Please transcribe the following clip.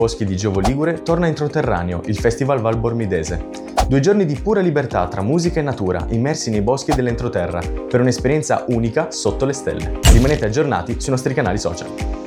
Boschi di Giovo Ligure torna Introterraneo, il Festival Val Bormidese. 2 giorni di pura libertà tra musica e natura, immersi nei boschi dell'entroterra, per un'esperienza unica sotto le stelle. Rimanete aggiornati sui nostri canali social.